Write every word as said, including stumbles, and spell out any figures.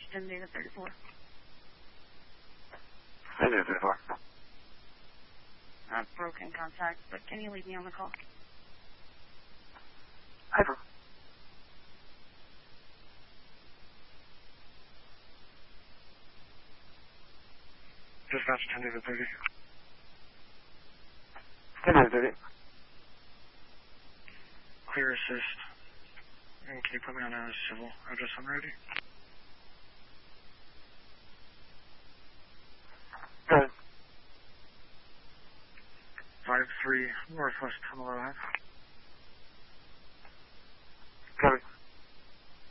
ten Data thirty-four. ten Data thirty-four. Uh, broken contact, but can you leave me on the call? Hyper. Dispatch ten Data thirty. ten Data thirty. Clear assist. And can you put me on a civil address? I'm ready. Go ahead. five three Northwest Pamela Ave.